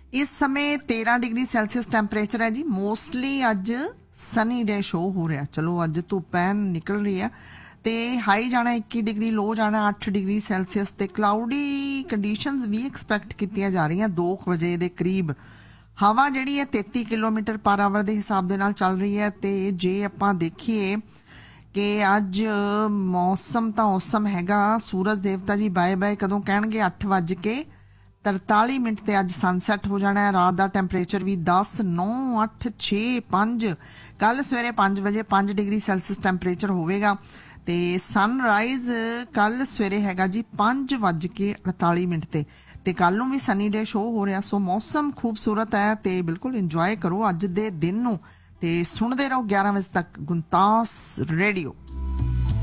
इस समय 13 degree Celsius temperature है जी। मोस्टली अज सनी डे शो हो रहा। चलो अज धुप ऐन निकल रही है। ते हाई जाना 21 डिग्री, लो जाना 8 डिग्री सैल्सियस। ते क्लाउडी कंडीशनस भी एक्सपैक्ट कीतियां जा रही 2 बजे के करीब। हवा जिहड़ी है 33 किलोमीटर पर आवर के हिसाब के नाल चल रही है। ते जे आपां देखिए कि अज मौसम तो औसम हैगा। सूरज देवता जी बाय बाय कदों कहणगे 8:43 ते अज सनसैट हो जाना है। रात का टैंपरेचर भी 10, 9, 8, 6, 5। कल सवेरे 5 बजे 5 डिग्री सैल्सियस टैंपरेचर होवेगा। ते सनराइज कल सवेरे हैगा जी 5:48 ते कल नूं भी सनी डे शो हो रहा। सो मौसम खूबसूरत है ते बिल्कुल इंजॉय करो अज दे दिन नूं। ते सुनते रहो 11 बजे तक गुणतास रेडियो।